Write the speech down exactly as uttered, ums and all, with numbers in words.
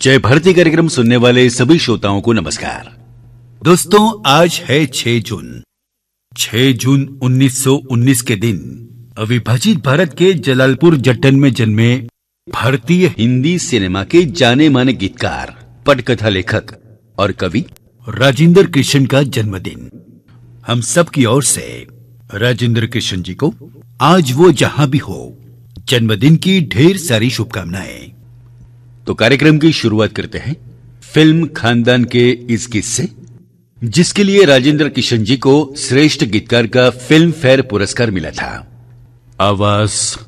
जय भारती कार्यक्रम सुनने वाले सभी श्रोताओं को नमस्कार। दोस्तों, आज है छह जून। छह जून उन्नीस सौ उन्नीस के दिन अविभाजित भारत के जलालपुर जट्टन में जन्मे भारतीय हिंदी सिनेमा के जाने माने गीतकार, पटकथा लेखक और कवि राजेंद्र कृष्ण का जन्मदिन। हम सब की ओर से राजेंद्र कृष्ण जी को आज वो जहां भी हो जन्मदिन की ढेर सारी शुभकामनाएं। तो कार्यक्रम की शुरुआत करते हैं फिल्म खानदान के इस किस्से, जिसके लिए राजेंद्र कृष्ण जी को श्रेष्ठ गीतकार का फिल्म फेयर पुरस्कार मिला था। आवाज